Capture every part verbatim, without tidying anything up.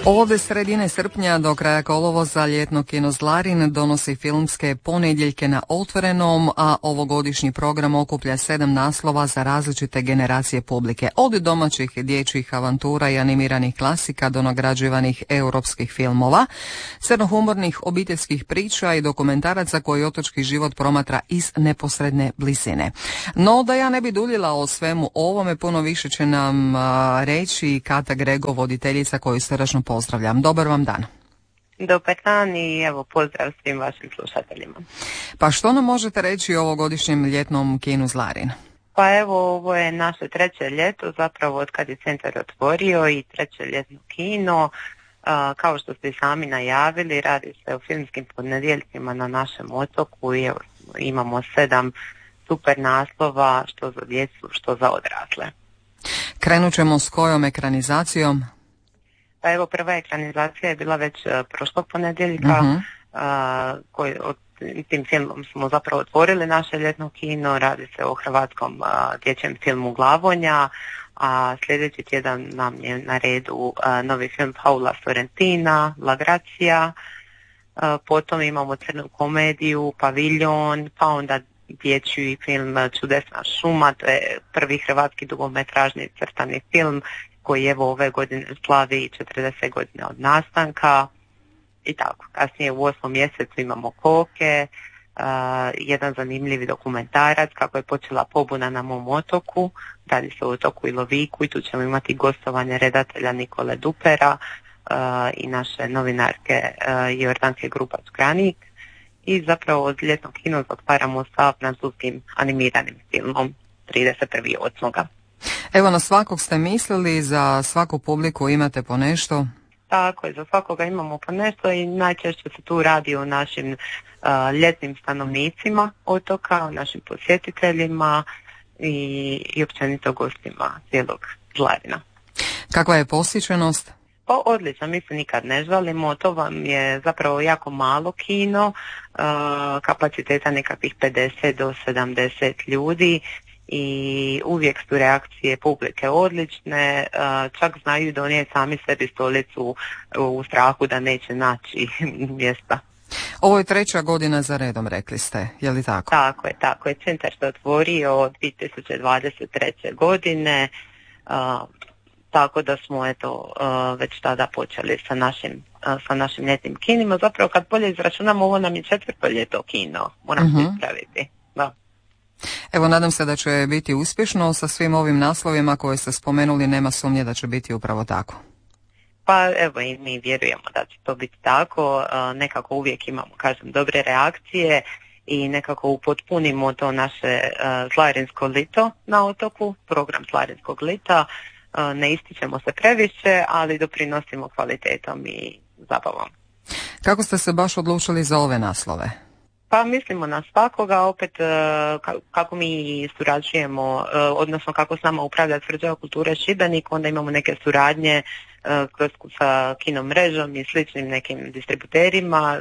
Od sredine srpnja do kraja kolovoza ljetno kino Zlarin donosi filmske ponedjeljke na otvorenom, a ovogodišnji program okuplja sedam naslova za različite generacije publike, od domaćih dječjih avantura i animiranih klasika do nagrađivanih europskih filmova, crnohumornih obiteljskih priča i dokumentaraca koji otočki život promatra iz neposredne blizine. No, da ja ne bi duljila o svemu ovome, puno više će nam a, reći Kata Grego, voditeljica, koju srdačno pozdravljam. Dobar vam dan. Dobar dan i evo pozdrav svim vašim slušateljima. Pa što nam možete reći o ovogodišnjem ljetnom kinu Zlarin? Pa evo, ovo je naše treće ljeto, zapravo od kad je centar otvorio, i treće ljetno kino. A, kao što ste sami najavili, radi se o filmskim ponedjeljcima na našem otoku i evo, imamo sedam super naslova, što za djecu, što za odrasle. Krenut ćemo s kojom ekranizacijom? Pa evo, prva ekranizacija je bila već uh, prošlog ponedjeljka, uh-huh. uh, koji, od, tim filmom smo zapravo otvorili naše ljetno kino. Radi se o hrvatskom uh, dječjem filmu Glavonja, a sljedeći tjedan nam je na redu uh, novi film Paula Sorrentina, La Grazia, uh, potom imamo crnu komediju Paviljon, pa onda dječji film Čudesna šuma, to je prvi hrvatski dugometražni crtani film koji evo ove godine slavi četrdeset godina od nastanka i tako. Kasnije u osmom mjesecu imamo Koke, uh, jedan zanimljivi dokumentarac kako je počela pobuna na mom otoku, radi se o otoku Iloviku i tu ćemo imati gostovanje redatelja Nikole Dupera uh, i naše novinarke uh, Jordanke Grubac-Granik. I zapravo od ljetnog kino otvaramo sa francuskim animiranim filmom trideset prvog osmog Evo, na svakog ste mislili, za svaku publiku imate po nešto? Tako je, za svakoga imamo po nešto i najčešće se tu radi o našim uh, ljetnim stanovnicima otoka, o našim posjetiteljima i, i općenito gostima cijelog Zlarina. Kakva je posjećenost? Pa odlično, mi se nikad ne žalimo, to vam je zapravo jako malo kino, uh, kapaciteta nekakvih pedeset do sedamdeset ljudi i uvijek su reakcije publike odlične, uh, čak znaju donijeti sami sebi stolicu u strahu da neće naći mjesta. Ovo je treća godina za redom, rekli ste, je li tako? Tako je, tako je. Centar se otvorio dvije tisuće dvadeset treće godine, uh, tako da smo eto uh, već tada počeli sa našim, uh, sa našim ljetnim kinima. Zapravo kad bolje izračunamo, ovo nam je četvrto ljeto kino, moram uh-huh. se ispraviti. Da. Evo, nadam se da će biti uspješno sa svim ovim naslovima koje ste spomenuli, nema sumnje da će biti upravo tako. Pa evo, i mi vjerujemo da će to biti tako, uh, nekako uvijek imamo, kažem, dobre reakcije i nekako upotpunimo to naše uh, Zlarinsko lito na otoku, program Zlarinskog lita. Ne ističemo se previše, ali doprinosimo kvalitetom i zabavom. Kako ste se baš odlučili za ove naslove? Pa mislimo na svakoga, opet kako mi surađujemo, odnosno kako s nama upravlja Tvrđava kulture Šibenik, onda imamo neke suradnje kroz sa kinom mrežom i sličnim nekim distributerima,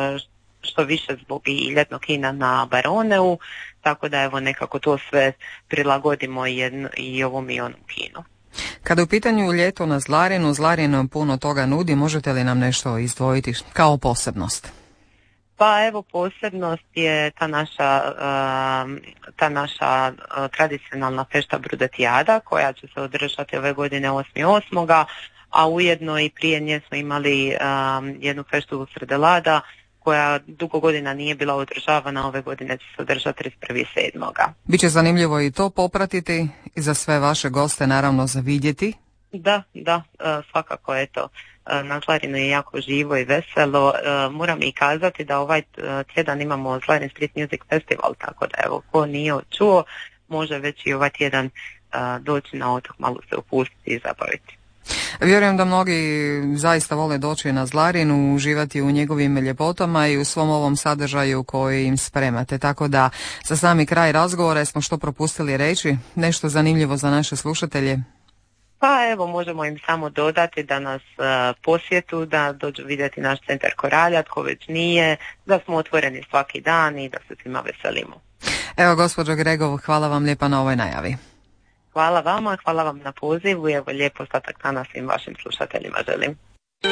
što više zbog i ljetnog kina na Baroneu, tako da evo nekako to sve prilagodimo jedno, i ovom i onom kinu. Kada u pitanju ljeto na Zlarinu, Zlarin nam puno toga nudi, možete li nam nešto izdvojiti kao posebnost? Pa evo, posebnost je ta naša, uh, ta naša uh, tradicionalna fešta Brudetijada koja će se održati ove godine osmog osmog a ujedno i prije nje smo imali um, jednu feštu u Sredelada koja dugo godina nije bila održavana, ove godine će se održati trideset prvog sedmog Biće zanimljivo i to popratiti i za sve vaše goste naravno za vidjeti. Da, da, svakako eto, na Zlarinu je jako živo i veselo. Moram i kazati da ovaj tjedan imamo Zlarin Street Music Festival, tako da evo, ko nije čuo, može već i ovaj tjedan doći na otok, malo se opustiti i zabaviti. Vjerujem da mnogi zaista vole doći na Zlarin, uživati u njegovim ljepotama i u svom ovom sadržaju koji im spremate. Tako da za sami kraj razgovora smo što propustili reći, nešto zanimljivo za naše slušatelje. Pa evo, možemo im samo dodati da nas uh, posjetu, da dođu vidjeti naš centar Koralja, tko već nije, da smo otvoreni svaki dan i da se svima veselimo. Evo, gospođo Gregov, hvala vam lijepa na ovoj najavi. Hvala vama, hvala vam na pozivu i evo, lijep ostatak dana svim vašim slušateljima želim.